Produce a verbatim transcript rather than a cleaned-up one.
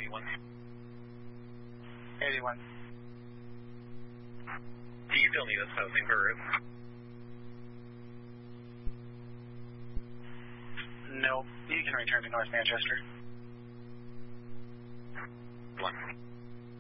eighty-one. eighty-one. Do you still need us housing for roof? No, you can return to North Manchester. One.